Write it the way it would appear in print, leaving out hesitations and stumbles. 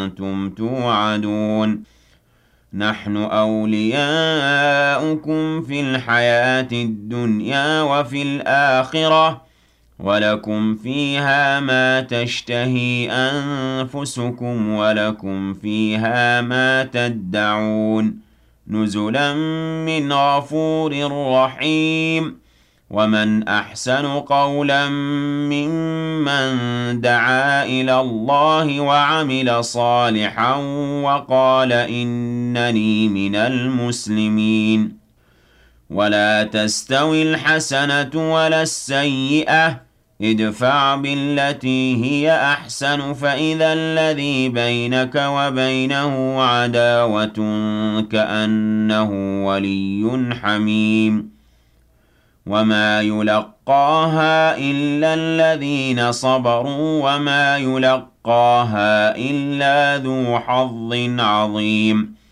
أنتم توعدون نحن أولياؤكم في الحياة الدنيا وفي الآخرة ولكم فيها ما تشتهي أنفسكم ولكم فيها ما تدعون نزلا من غفور رحيم ومن أحسن قولا ممن دعا إلى الله وعمل صالحا وقال إنني من المسلمين ولا تستوي الحسنة ولا السيئة ادفع بالتي هي أحسن فإذا الذي بينك وبينه عداوة كأنه ولي حميم وما يلقاها إلا الذين صبروا وما يلقاها إلا ذو حظ عظيم